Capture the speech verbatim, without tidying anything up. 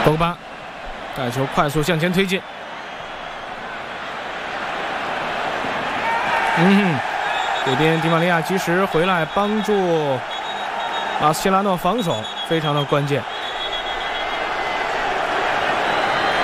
博格巴带球快速向前推进，嗯哼，这边迪玛利亚及时回来帮助马斯切拉诺防守，非常的关键。